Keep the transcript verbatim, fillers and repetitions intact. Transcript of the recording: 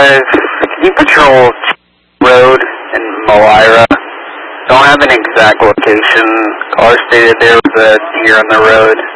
five, can you patrol road in Malira? Don't have an exact location. Caller stated there was a deer on the road.